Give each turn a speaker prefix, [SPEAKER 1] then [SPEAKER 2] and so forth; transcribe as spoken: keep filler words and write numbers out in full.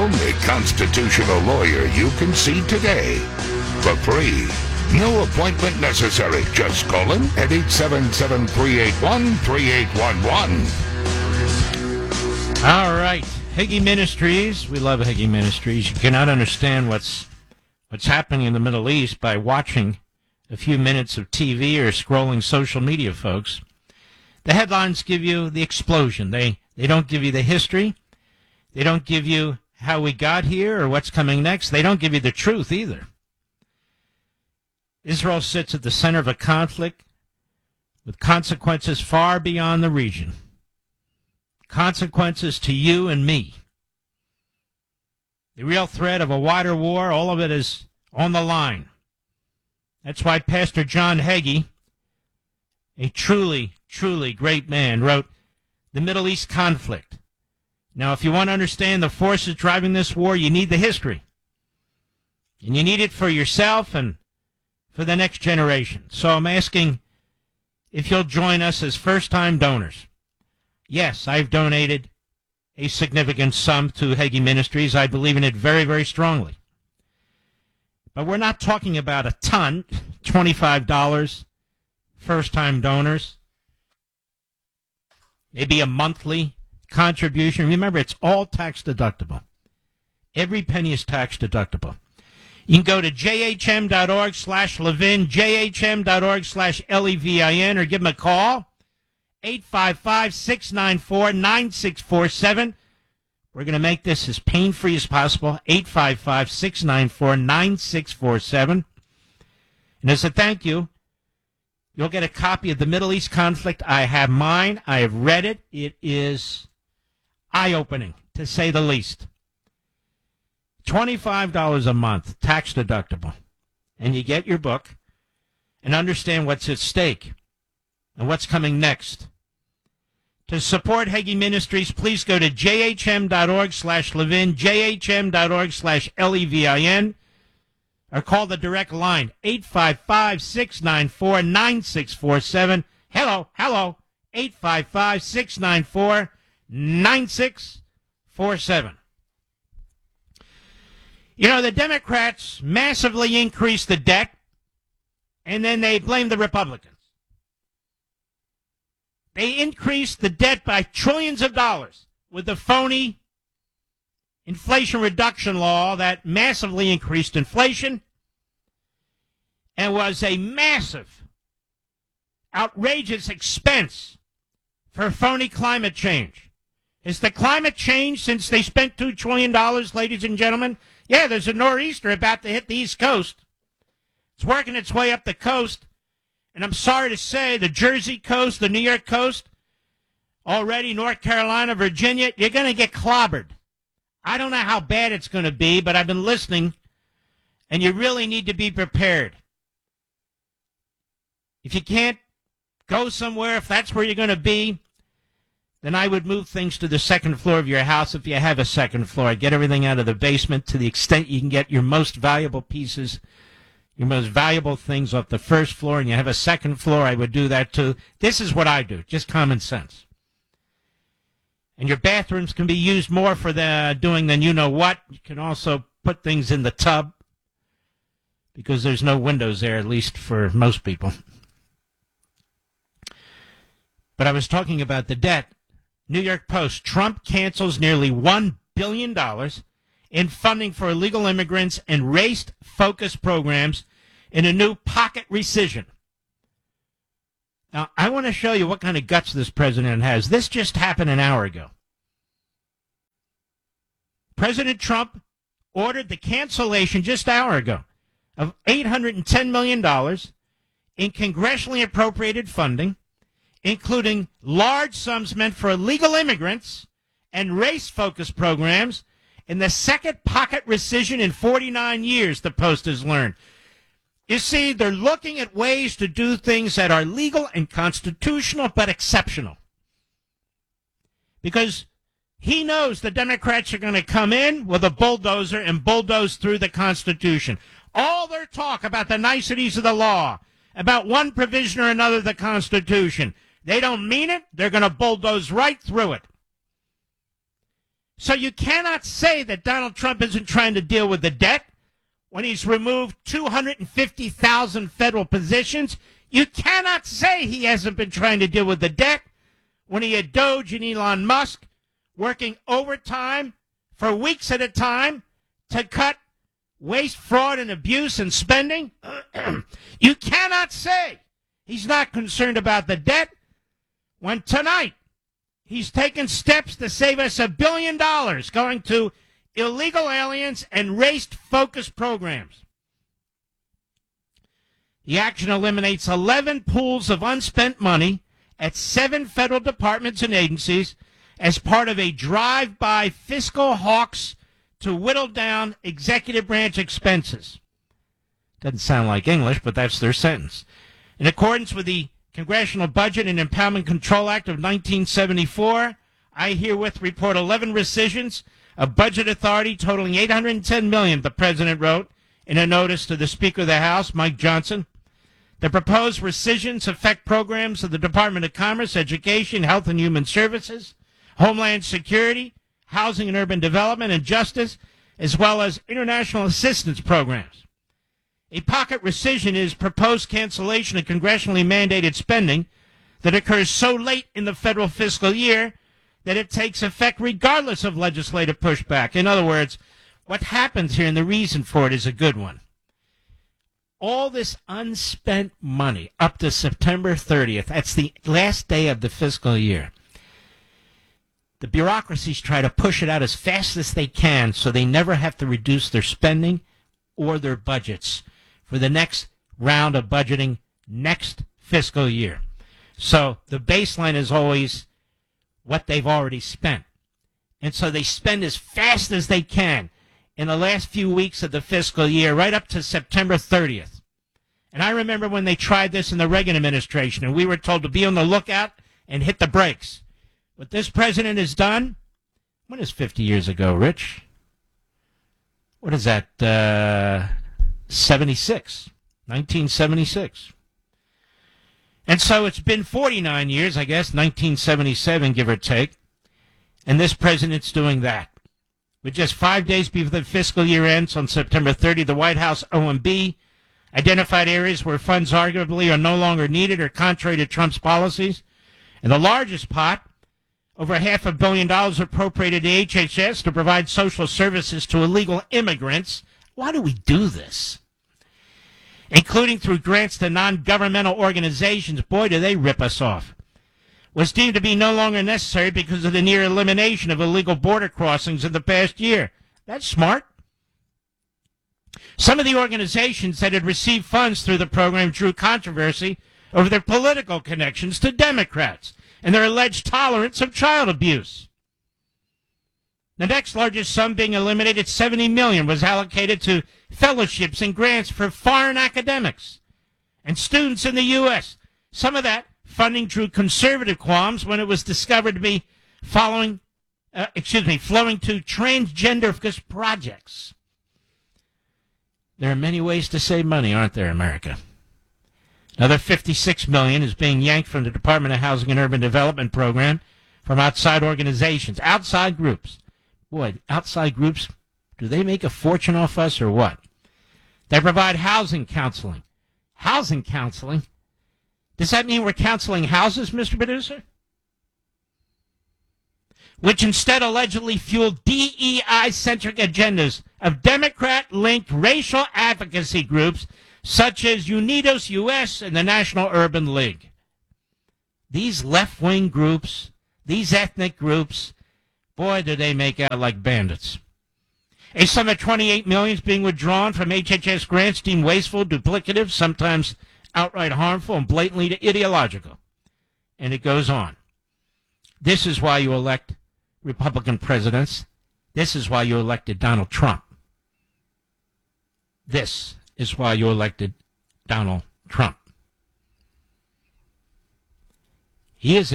[SPEAKER 1] only constitutional lawyer you can see today. For free. No appointment necessary. Just call him at eight seven seven, three eight one, three eight one one.
[SPEAKER 2] All right. Hagee Ministries. We love Hagee Ministries. You cannot understand what's what's happening in the Middle East by watching a few minutes of T V or scrolling social media, folks. The headlines give you the explosion. They they don't give you the history. They don't give you how we got here or what's coming next. They don't give you the truth either. Israel sits at the center of a conflict with consequences far beyond the region. Consequences to you and me. The real threat of a wider war, all of it is on the line. That's why Pastor John Hagee, a truly, truly great man, wrote The Middle East Conflict. Now, if you want to understand the forces driving this war, you need the history. And you need it for yourself and for the next generation. So I'm asking if you'll join us as first-time donors. Yes, I've donated a significant sum to Hagee Ministries. I believe in it very, very strongly. But we're not talking about a ton, twenty-five dollars, first-time donors, maybe a monthly contribution. Remember, it's all tax-deductible. Every penny is tax-deductible. You can go to jhm.org slash Levin, jhm.org slash L-E-V-I-N, or give them a call, eight five five, six nine four, nine six four seven. We're going to make this as pain-free as possible, eight five five, six nine four, nine six four seven. And as a thank you, you'll get a copy of The Middle East Conflict. I have mine. I have read it. It is eye-opening, to say the least. twenty-five dollars a month, tax deductible. And you get your book and understand what's at stake and what's coming next. To support Hagee Ministries, please go to jhm.org slash Levin, jhm.org slash L-E-V-I-N, or call the direct line, eight five five, six nine four, nine six four seven. Hello, hello, eight five five, six nine four, nine six four seven. You know, the Democrats massively increased the debt, and then they blame the Republicans. They increased the debt by trillions of dollars with the phony Inflation Reduction Law that massively increased inflation and was a massive, outrageous expense for phony climate change. Has the climate changed since they spent two trillion dollars, ladies and gentlemen? Yeah, there's a nor'easter about to hit the East Coast. It's working its way up the coast. And I'm sorry to say, the Jersey coast, the New York coast, already North Carolina, Virginia, you're going to get clobbered. I don't know how bad it's going to be, but I've been listening, and you really need to be prepared. If you can't go somewhere, if that's where you're going to be, then I would move things to the second floor of your house if you have a second floor. Get everything out of the basement to the extent you can get your most valuable pieces, your most valuable things off the first floor, and you have a second floor, I would do that too. This is what I do, just common sense. And your bathrooms can be used more for the doing than you know what. You can also put things in the tub because there's no windows there, at least for most people. But I was talking about the debt. New York Post, Trump cancels nearly one billion dollars in funding for illegal immigrants and race-focused programs in a new pocket rescission. Now, I want to show you what kind of guts this president has. This just happened an hour ago. President Trump ordered the cancellation just an hour ago of eight hundred ten million dollars in congressionally appropriated funding, including large sums meant for illegal immigrants and race-focused programs, in the second pocket rescission in forty-nine years, the Post has learned. You see, they're looking at ways to do things that are legal and constitutional but exceptional. Because he knows the Democrats are going to come in with a bulldozer and bulldoze through the Constitution. All their talk about the niceties of the law, about one provision or another of the Constitution, they don't mean it. They're going to bulldoze right through it. So you cannot say that Donald Trump isn't trying to deal with the debt when he's removed two hundred fifty thousand federal positions. You cannot say he hasn't been trying to deal with the debt when he had Doge and Elon Musk working overtime for weeks at a time to cut waste, fraud, and abuse and spending. You cannot say he's not concerned about the debt when tonight he's taken steps to save us a billion dollars going to illegal aliens and race-focused programs. The action eliminates eleven pools of unspent money at seven federal departments and agencies as part of a drive-by fiscal hawks to whittle down executive branch expenses. Doesn't sound like English, but that's their sentence. In accordance with the Congressional Budget and Impoundment Control Act of nineteen seventy-four, I herewith report eleven rescissions of budget authority totaling eight hundred ten million dollars, the President wrote in a notice to the Speaker of the House, Mike Johnson. The proposed rescissions affect programs of the Department of Commerce, Education, Health and Human Services, Homeland Security, Housing and Urban Development, and Justice, as well as international assistance programs. A pocket rescission is proposed cancellation of congressionally mandated spending that occurs so late in the federal fiscal year that it takes effect regardless of legislative pushback. In other words, what happens here, and the reason for it is a good one. All this unspent money up to September thirtieth, that's the last day of the fiscal year. The bureaucracies try to push it out as fast as they can so they never have to reduce their spending or their budgets for the next round of budgeting next fiscal year. So the baseline is always what they've already spent. And so they spend as fast as they can in the last few weeks of the fiscal year, right up to September thirtieth. And I remember when they tried this in the Reagan administration, and we were told to be on the lookout and hit the brakes. What this president has done, when is fifty years ago, Rich? What is that, uh, seventy-six, nineteen seventy-six. And so it's been forty-nine years, I guess, nineteen seventy-seven, give or take, and this president's doing that. With just five days before the fiscal year ends on September thirtieth, the White House O M B identified areas where funds arguably are no longer needed or contrary to Trump's policies. And the largest pot, over half a billion dollars appropriated to H H S to provide social services to illegal immigrants. Why do we do this? Including through grants to non-governmental organizations. Boy, do they rip us off. Was deemed to be no longer necessary because of the near elimination of illegal border crossings in the past year. That's smart. Some of the organizations that had received funds through the program drew controversy over their political connections to Democrats and their alleged tolerance of child abuse. The next largest sum being eliminated, seventy million dollars, was allocated to fellowships and grants for foreign academics and students in the U S. Some of that funding drew conservative qualms when it was discovered to be following, uh, excuse me, flowing to transgender-focused projects. There are many ways to save money, aren't there, America? Another fifty-six million dollars is being yanked from the Department of Housing and Urban Development program from outside organizations, outside groups. Boy, outside groups, do they make a fortune off us or what? They provide housing counseling. Housing counseling? Does that mean we're counseling houses, Mister Producer? Which instead allegedly fuel D E I-centric agendas of Democrat-linked racial advocacy groups such as Unidos U S and the National Urban League. These left-wing groups, these ethnic groups, boy, do they make out like bandits. A sum of twenty-eight million dollars is being withdrawn from H H S grants deemed wasteful, duplicative, sometimes outright harmful, and blatantly ideological. And it goes on. This is why you elect Republican presidents. This is why you elected Donald Trump. This is why you elected Donald Trump. He is